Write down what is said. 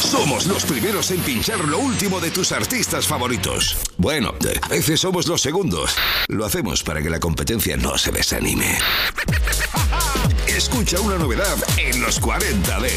Somos los primeros en pinchar lo último de tus artistas favoritos. Bueno, a veces somos los segundos. Lo hacemos para que la competencia no se desanime. Escucha una novedad en los 40 de